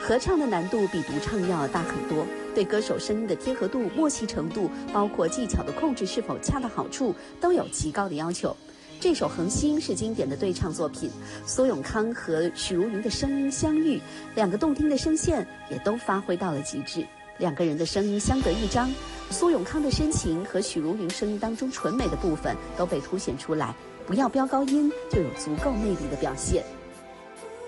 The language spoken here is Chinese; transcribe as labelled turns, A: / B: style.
A: 合唱的难度比独唱要大很多，对歌手声音的贴合度、默契程度，包括技巧的控制是否恰到好处，都有极高的要求。这首《恒星》是经典的对唱作品，苏永康和许茹芸的声音相遇，两个动听的声线也都发挥到了极致，两个人的声音相得益彰，苏永康的深情和许茹芸声音当中纯美的部分都被凸显出来，不要飙高音就有足够魅力的表现。